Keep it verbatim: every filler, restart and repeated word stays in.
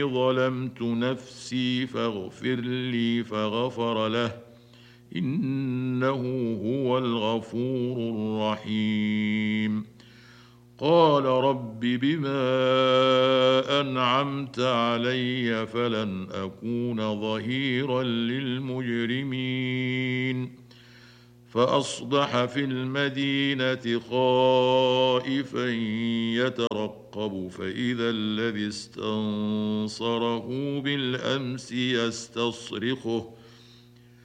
ظلمت نفسي فاغفر لي فغفر له إنه هو الغفور الرحيم. قال رب بما أنعمت علي فلن أكون ظهيرا للمجرمين. فأصبح في المدينة خائفا يترقب فإذا الذي استنصره بالأمس يستصرخه